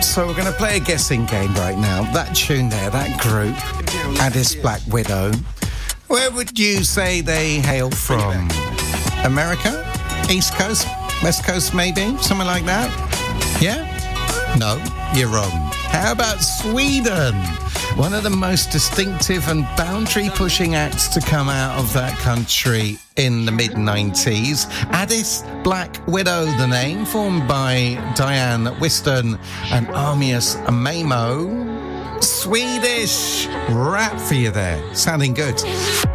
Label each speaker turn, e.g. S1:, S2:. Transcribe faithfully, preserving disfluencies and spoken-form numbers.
S1: So we're going to play a guessing game right now. That tune there, that group, Addis Black Widow, where would you say they hail from? America? East Coast? West Coast maybe? Something like that? Yeah? No, you're wrong. How about Sweden? One of the most distinctive and boundary-pushing acts to come out of that country in the mid nineties. Addis Black Widow, the name, formed by Diane Whiston and Armius Mamo. Swedish rap for you there. Sounding good.